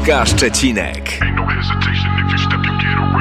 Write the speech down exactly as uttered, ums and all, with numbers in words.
Agnieszka Szczecinek. Ain't no hesitation if you step, you get